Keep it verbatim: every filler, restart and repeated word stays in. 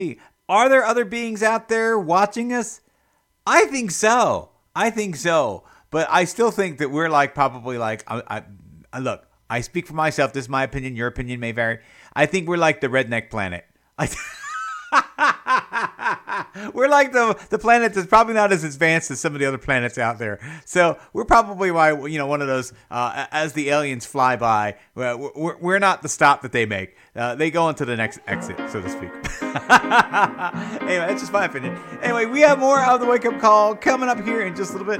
Are there other beings out there watching us? I think so. I think so. But I still think that we're like probably like I, I, I look. I speak for myself. This is my opinion. Your opinion may vary. I think we're like the redneck planet. I we're like the the planet that's probably not as advanced as some of the other planets out there. So we're probably why you know one of those uh, as the aliens fly by. We're, we're not the stop that they make. Uh, they go into the next exit, so to speak. Anyway, that's just my opinion. Anyway, we have more of the Wake Up Call coming up here in just a little bit.